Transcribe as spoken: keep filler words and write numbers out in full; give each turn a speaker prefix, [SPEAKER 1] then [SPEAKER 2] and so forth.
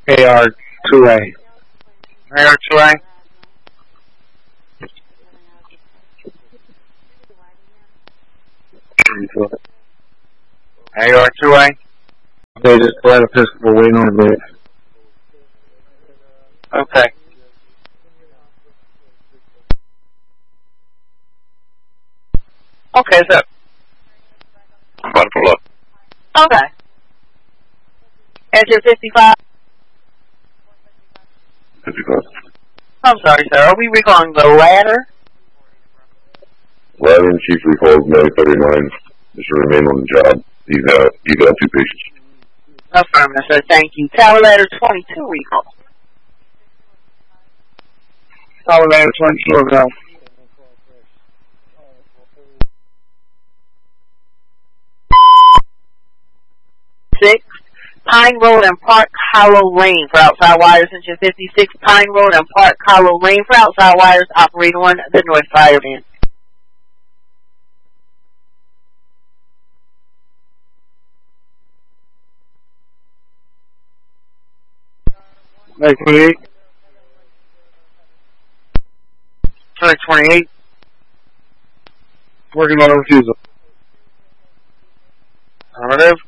[SPEAKER 1] A R two A.
[SPEAKER 2] A R two A? A R two A?
[SPEAKER 1] They just let a pistol waiting on a bit.
[SPEAKER 2] Okay. Okay, so.
[SPEAKER 3] I'm about to pull up.
[SPEAKER 4] Okay. Engine fifty-five.
[SPEAKER 3] fifty-five.
[SPEAKER 4] I'm sorry, sir. Are we recalling the ladder?
[SPEAKER 3] Ladder and Chief recalls nine thirty-nine. This should remain on the job. He's got, he's got two patients.
[SPEAKER 4] Affirmative, sir. Thank you. Tower ladder twenty-two recall.
[SPEAKER 1] Tower ladder twenty-two go.
[SPEAKER 4] Six. Pine Road and Park Hollow Lane for outside wires. Engine fifty-six. Pine Road and Park Hollow Lane for outside wires. Operate on the North Fire Van.
[SPEAKER 1] Like twenty-eight.
[SPEAKER 2] Like twenty-eight.
[SPEAKER 1] Working on a refusal.
[SPEAKER 2] Affirmative.